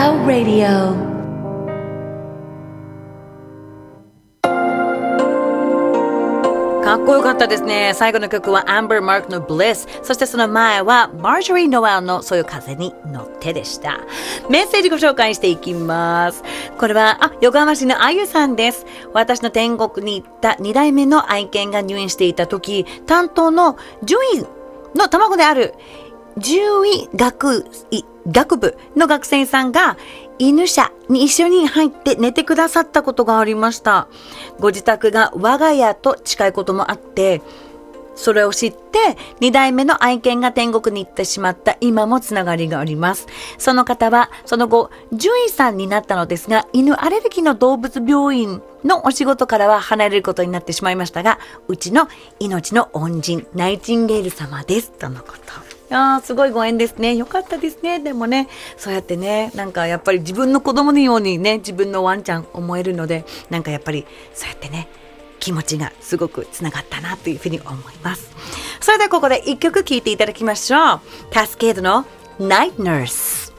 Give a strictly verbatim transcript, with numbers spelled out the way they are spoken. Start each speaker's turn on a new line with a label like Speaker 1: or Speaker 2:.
Speaker 1: Wow Radio。
Speaker 2: かっこよかったですね。最後の曲は Amber Mark の Bliss、 そしてその前は Marjorie Noel のそういう風に乗ってでした。メッセージご紹介していきます。これはあ横浜市のあゆさんです。私の天国に行ったに代目の愛犬が入院していた時、担当の獣医の卵である獣医学医学部の学生さんが犬舎に一緒に入って寝てくださったことがありました。ご自宅が我が家と近いこともあって、それを知ってに代目の愛犬が天国に行ってしまった今もつながりがあります。その方はその後獣医さんになったのですが、犬アレルギーの動物病院のお仕事からは離れることになってしまいましたが、うちの命の恩人ナイチンゲール様ですとのこと。あーすごいご縁ですね。よかったですね。でもね、そうやってね、なんかやっぱり自分の子供のようにね、自分のワンちゃん思えるので、なんかやっぱりそうやってね、気持ちがすごくつながったなというふうに思います。それではここで一曲聴いていただきましょう。タスケードの Night Nurse。